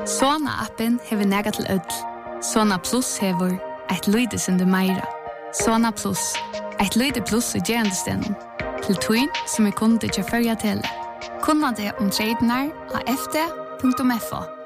Sona-appen hever nega til ødel. Sona Plus hever et lydesende meira. Sona Plus, et lyde plus i gerandestenen. Til tøyn som kunde til førja til. Kunna det om tradenar av fd.fo.